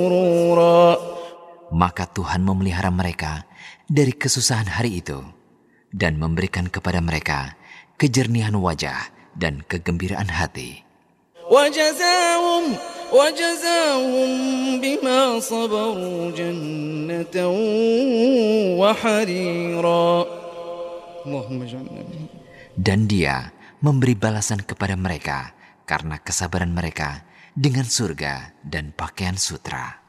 Maka Tuhan memelihara mereka dari kesusahan hari itu dan memberikan kepada mereka kejernihan wajah dan kegembiraan hati. وجزاهم بما صبروا جنة وحريرا اللهم اجعلنا منهم. Dan Dia memberi balasan kepada mereka karena kesabaran mereka dengan surga dan pakaian sutra.